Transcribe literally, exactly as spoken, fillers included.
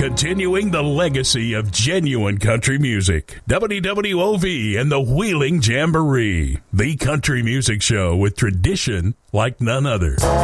continuing the legacy of genuine country music. W W O V and the Wheeling Jamboree, the country music show with tradition like none other.